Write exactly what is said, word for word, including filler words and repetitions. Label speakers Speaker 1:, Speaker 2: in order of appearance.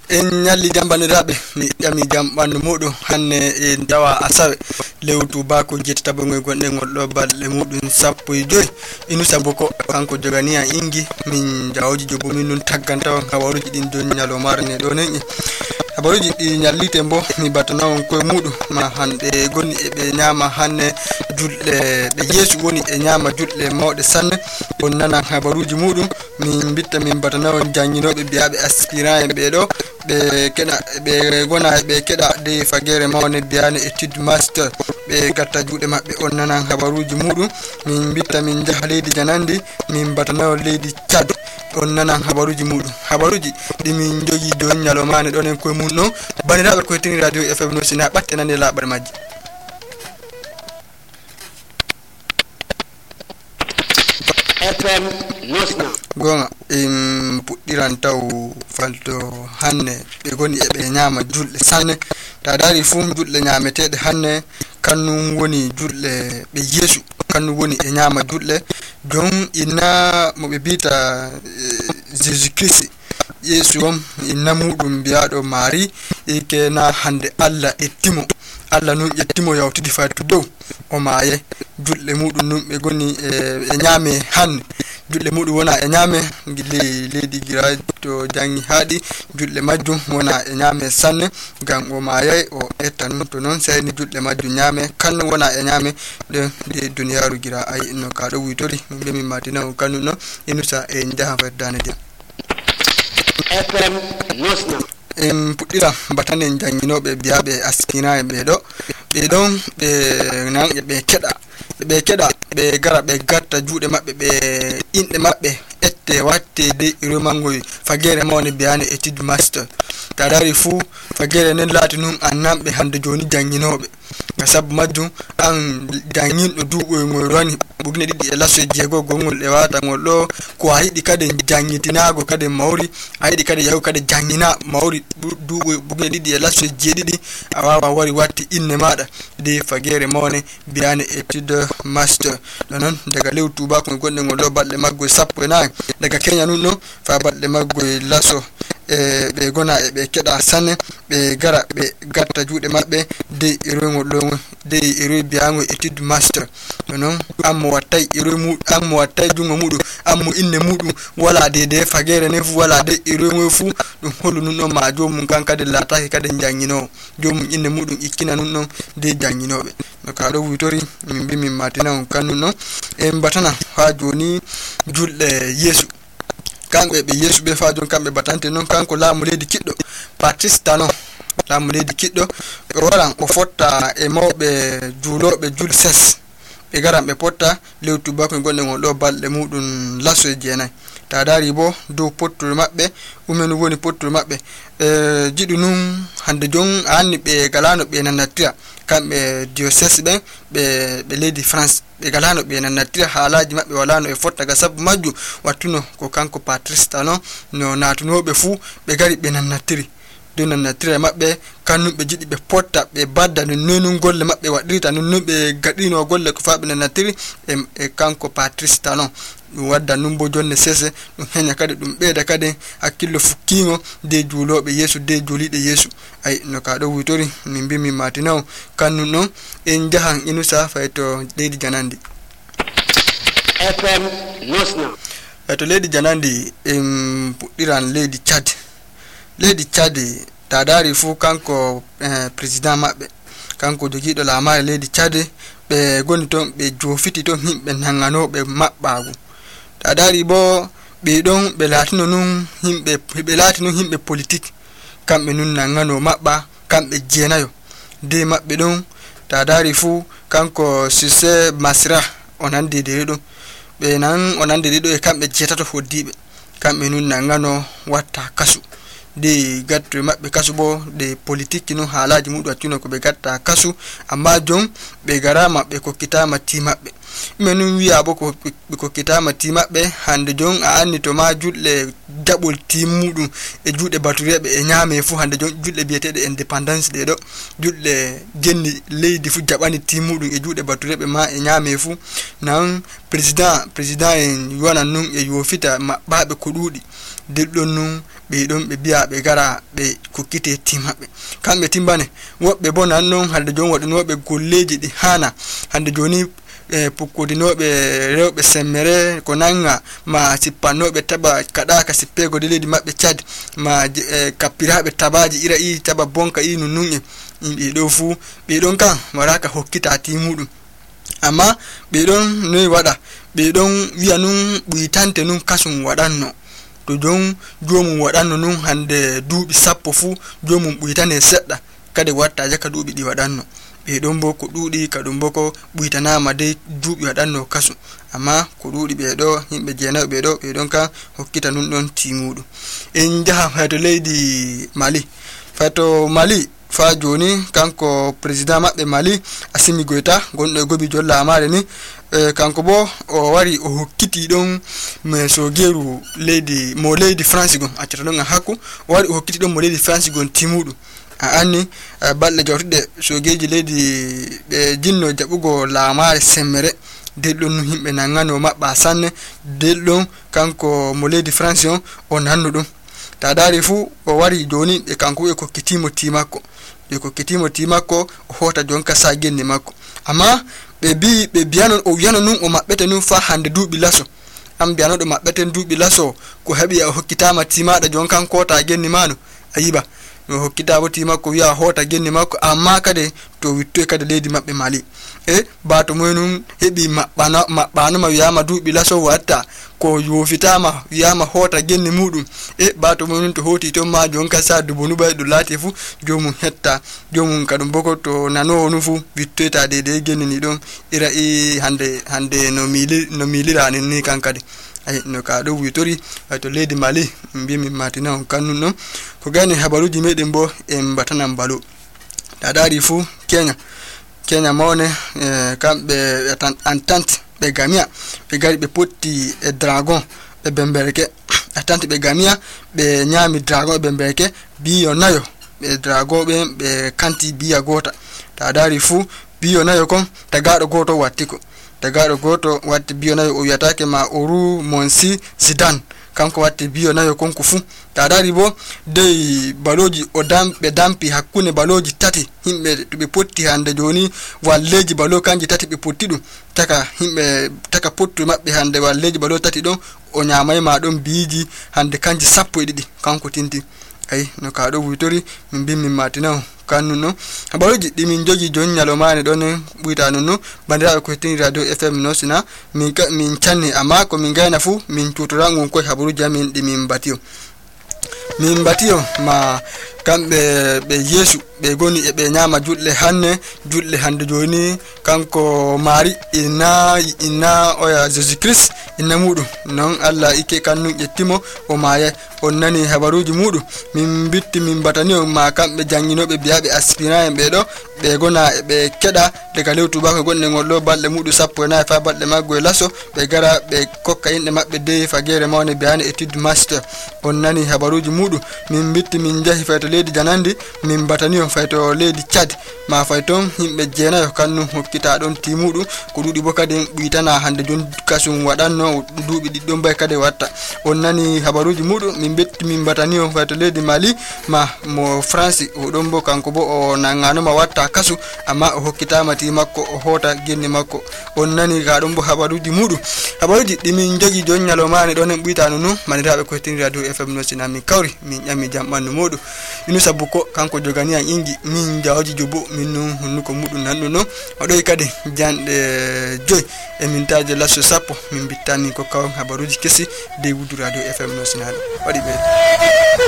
Speaker 1: en nyalli jambaniraɓe mi ƴami jam ɓandu muɗum hanne e dawa asawe lewtu bako jettata ɓogoy gonɗe ngol ɗo balɗe muɗum sappo e joyi inusa boko kanko joganiya ingi min jawoji jobo min nun taggantawa habaruji ɗin joni ñalomare ne ɗo nen habaruji ɗi ñallite bo mi batanawon koye muɗum ma hanɗe gonni eɓe ñama hanne julɗe ɓe yeesu woni e ñama julɗe mawɗe sanne on nanan habaruji muɗum min bitta min batanawon jangguinoɓe biyaɓe aspirant e ɓeɗo ɓe keɗa ɓe gona ɓe keɗa de fagere mawne biyane étude master ɓe gatta juuɗe maɓɓe on nanan habaruji muɗum min bitta min jaaha leydi janandi min batanawon leydi Tchad on nanan habaruji muɗum habaruji ɗimin jogi joni ñalomane ɗonen koye mum ɗon bandiraɓe koye tini radio F M no sina ɓatte nande laɓare majji
Speaker 2: F M Nosna
Speaker 1: gonga em puɗɗiran taw falto hanne ɓe goni eɓe ñama julɗe sanne ta dari fu julɗe ñameteɗe hanne kannum woni julɗe ɓe yeesu kannum woni e ñama julɗe jon inna moɓe bita Jésus Christ yeesu on inna muɗum mbiyaɗo Marie ikena hande Allah ettimo Allah nun ƴettimo yawtidi fatu dow o maaye julɗe muɗum nun ɓe goni e ñaame hanne julɗe muɗum wona e ñaame gilli leydi gira to jangi haaɗi julɗe majjum wona e ñaame sanne ngam o maayay o etta nun to noon sayni julɗe majjum ñaame kanno wona e ñaame ɗe nde duniyaru gira ayi no kaɗo witori min ɓe min matina on kannu noon inusa e jaha feddane ndiyam
Speaker 2: F M Nosna
Speaker 1: en puɗɗira batanen jangguinoɓe biyaɓe aspirant e ɓeɗo ɓeɗon ɓe nan ɓe keɗa ɓe keɗa ɓe gara ɓe gatta juuɗe maɓɓe ɓe inɗe maɓɓe ette watte de remangoy fagere mawne biyane étude master ta dari fuu fagere nen laati nun annanɓe hande joni jangguinoɓe ga sabu majjum an janginɗo duuɓoyngol roni ɓugne ɗiɗi e lasso jeego gongol e wata ngol ɗo ko a yiɗi kadi janngitinago kadi mawri a yiɗi kadi yahu kadi janngina mawri duuɓo ɓugne ɗiɗi e lasso jeeɗiɗi a wawa wari watti inne maɗa de fagere mawne biyane étude master ɗo noon daga lew tubako e gonɗe ngol ɗo balɗe maggoye sappo e nayyi daga keña nun ɗo fa balɗe maggoye lasso e ɓe gona e ɓe keɗa sanne ɓe gara ɓe gatta juuɗe maɓɓe de eroygol ɗo de eroy biyagoy étude master ɗo noon anmo wattay eroy muɗum anmo wattay jungo muɗum anmo inne muɗum wala de de fagere ne fu wala de eroygoy fu ɗum hollu nun ɗon ma jomum kan kadi lataki kadi jangginowo jomum inne muɗum ikkina nun ɗon de jangginoɓe no kaɗo witori min mbi min matina on kannun ɗon en batana ha joni julɗe yeesu kanko eɓe yeesu ɓe fa jon kamɓe batante noon kanko laamu leydi kiɗɗo Patrice Talon laamu leydi kiɗɗo ɓe waran o fotta e mawɓe juuloɓe jul ses ɓe garan ɓe potta lew tubako e gonɗe ngol ɗo balɗe muɗum lasso e jeenayyi ta dari bo dow potture maɓɓe ɗumen woni potture maɓɓe e jiɗu nun hande jon a anni ɓe galano ɓe nanattira kamɓe diocese ɓen ɓe ɓe leydi France ɓe galano ɓe nanattira haalaji maɓɓe walano e fotta ga sabu majjum wattuno ko kanko Patrice Talon no natunoɓe fuu ɓe gari ɓe nanattiri dow nanattira maɓɓe kannum ɓe jiɗi ɓe potta ɓe badda no nonum golle maɓɓe waɗirta nonnon ɓe gaɗino golle ko fa ɓe nanattiri e, e kanko Patrice Talon ɗum wadda num bo jonne sese ɗum heña kadi ɗum ɓeyda kadi hakkillo fukkigo de juuloɓe yeesu de juuliɗe yeesu ay no kaɗo witori min mbi min matinawo kannum ɗon en jahan inusa fay to leydi janandi
Speaker 2: F M Nosna
Speaker 1: fay to leydi janandi en puɗɗiran leydi Tchad leydi Tchad ta dari fu kanko eh, président maɓɓe kanko jogiɗo lamare leydi Tchad ɓe goni toon ɓe jofiti toon himɓe nanganoɓe maɓɓagu ta dari bo ɓe ɗon ɓe latino nun himɓe ɓe lati nun himɓe politique kamɓe nun nangano maɓɓa kamɓe jeenayo de maɓɓe ɗon ta dari fu kanko Cissé Masra o nandi de ɗon ɓe nan o nandi ɗiɗo e kamɓe jeetato hoddiɓe kamɓe nun nangano watta kasu de gatto maɓɓe kasu bo de politique nun haalaji muɗum accino ko ɓe gatta kasu amma jon ɓe garama ɓe kokkitama ti maɓɓe menun wi'a bo ko ɓe kokkitama ti maɓɓe hande jon a anni to ma julɗe jaɓol timmudum e juuɗe batureɓe e ñaame fu hande jon julɗe biyeteɗe indépendance ɗe ɗo julɗe genni leydi fu jaɓani timmudum e juuɗe batureɓe ma e ñaame fu nan président président en yonan nun e yofita maɓɓaɓe ko ɗuuɗi delɗon nun ɓe ɗon ɓe biya ɓe gara ɓe kokkite ti maɓɓe kamɓe timbane woɓɓe bo nan non hande jon waɗinoɓe golleji ɗi hana hande joni e pukkudinoɓe rewɓe semmere ko nanga ma sippannoɓe taba kaɗaka sippego de leydi maɓɓe Tchad ma e, kappiraɓe tabaji ira i taba bonka i nunnun e yimɓe ɗo fu ɓe ɗon kan waraka hokkita ti muɗum amma ɓe ɗon noyi waɗa ɓe ɗon wiya nun ɓuytante nun kasum waɗanno to jon jomum waɗanno nun hande duuɓi sappo fu jomum ɓuytane seɗɗa kadi watta jaka duuɓi ɗi waɗanno ɓe ɗon bo ko ɗuuɗi kadum bo ko ɓuytanama dey duuɓi waɗanno kasu amma ko ɗuuɗi ɓe ɗo yimɓe jeenaɓe ɓe ɗo ɓe ɗon ka hokkita nun ɗon timuɗum en jaha hayto leydi Mali fato Mali fa joni kanko président maɓɓe Mali Assimi Goïta gonɗo e gobi jolla amare ni e kanko bo o wari o hokkiti ɗon me sogeru leydi mo leydi France gon accata ɗon a hakku o wari o hokkiti ɗon mo leydi France gon timuɗum a anni balɗe jawtuɗe sogeji leydi ɓe jinno jaɓugo laamare semmere delɗon nu himɓe nangano maɓɓa sanne delɗon kanko mo leydi France on o nannu ɗum ta dari fu o wari joni ɓe kanko ɓe kokkitimo ti makko ɓe kokkitimo ti makko o hota jonka sa genni makko amma ɓe bi ɓe biyano o wiyano nun o maɓɓete nun fa hande duuɓi laso am biyanoɗo maɓɓeten duuɓi laso ko heɓi a hokkitama ti maɗa jon kan kota genni mano a yiɓa no hokkitabo ti makko wiya hota genni makko amma kadi to wittoy kadi leydi maɓɓe Mali e bato mumen heɓi maɓɓana maɓɓanoma wiyama duuɓi laso watta ko yofitama wiyama hota genni muɗum e bato mumen to hoti ton ma jonka sa dubonu ɓay ɗo laati fu jomum hetta jomum kadum boko to nanowo nu fu wittoyta dede genni ni ɗon ira i hande hande no mili no milirani ni kan kadi ay no ka do witori to leydi Mali mbi mi matina on kannun non ko gani habaruji meɗen bo en batanan balo ta dari fu Kenya Kenya mawne e kamɓe entente ɓe gamia ɓe gari ɓe potti e dragon ɓe bembereke entente ɓe gamia ɓe ñaami dragon e bembereke biyo nayo ɓe dragon ɓe ɓe kanti biya gota ta dari fu biyo nayo kon tagaɗo goto wattiko tagaɗo goto watti biyo nayo o wiyatake ma Oru Monsi Zidane kanko watti biyo nayo konko fu ta dari bo dey baloji o dam ɓe dampi hakkunde baloji tati himɓe to ɓe potti hande joni walleji balo kanji tati ɓe potti ɗum taka himɓe taka pottu maɓɓe hande walleji balo tati ɗon o ñamay ma ɗon biyiji hande kanji sappo e ɗiɗi kanko tinti ay no ka ɗo witori min mbin min matina kannun no habaruji ɗimin jogi jon ñalomani ɗon ɓuyta non no bandiraɓe ko hettini radio F M nosina min min canni amma ko min gayna fu min tutora ngon koye habaruji amin ɗimin batiyo min batiyo ma kamɓe ɓe yeesu ɓe goni e ɓe ñama julɗe hanne julɗe hande joni kanko Mari inna inna oya Jésus Christ inna muɗum non Allah ikke kannun ƴettimo o maye on nani habaruji muɗum min bitti min batani o ma kamɓe janginoɓe biyaɓe aspirant en ɓeɗo ɓe gona e ɓe keɗa daga lew tubako gonɗe ngol ɗo balɗe muɗum sappo e nayyi fa balɗe maggo e laso ɓe gara ɓe kokka inɗe maɓɓe de fagere mawne biyane étude master on nani habaruji muɗum min bitti min jahi fayto leydi janandi min batani o fayto leydi Tchad ma fayton himɓe jeenayo kannum hokkita ɗon timuɗum ko ɗuɗi bo kadi ɓuytana hande jon kasum waɗanno duuɓi ɗiɗɗon bay kadi watta on nani habaruji muɗum min betti min batani o fayto leydi Mali ma mo France oɗon bo kanko bo o nanganoma watta kasu amma o hokkitama ti makko o hota genni makko on nani ga ɗon bo habaruji muɗum habaruji ɗimin jogi jon ñalomani ɗon en ɓuytano non maniraɓe ko hettini radio F M no sina min kawri min ƴammi jam ɓandu muɗum inu sabbu ko kanko jogani an ingi min jawaji jobo min non honnuko muɗum nanɗo non waɗoy kadi janɗe joyi e mintaji lasso sappo min bittani ko kawon habaruji kesi de wudu radio F M no sinaɗo waɗi ɓe